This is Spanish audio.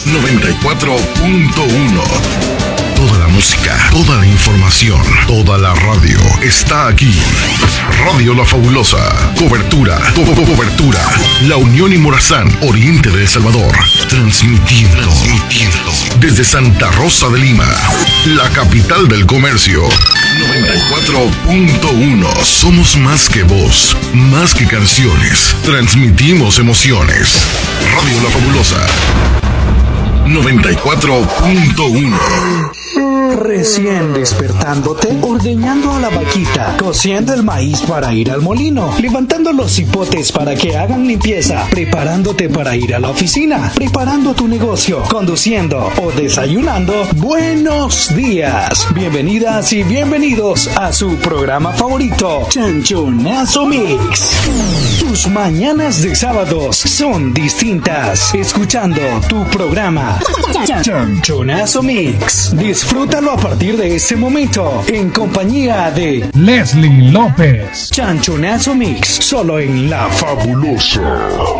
94.1. Toda la música, toda la información, toda la radio está aquí. Radio La Fabulosa. Cobertura. La Unión y Morazán, oriente de El Salvador. Transmitiendo desde Santa Rosa de Lima, la capital del comercio. 94.1. Somos más que voz, más que canciones. Transmitimos emociones. Radio La Fabulosa. 94.1. Recién despertándote, ordeñando a la vaquita, cociendo el maíz para ir al molino, levantando los cipotes para que hagan limpieza, preparándote para ir a la oficina, preparando tu negocio, conduciendo o desayunando. ¡Buenos días! Bienvenidas y bienvenidos a su programa favorito, Chanchonazo Mix. Tus mañanas de sábados son distintas. Escuchando tu programa Chanchonazo Mix. Disfrútalo a partir de este momento en compañía de Leslie López. Chanchonazo Mix, solo en La Fabulosa.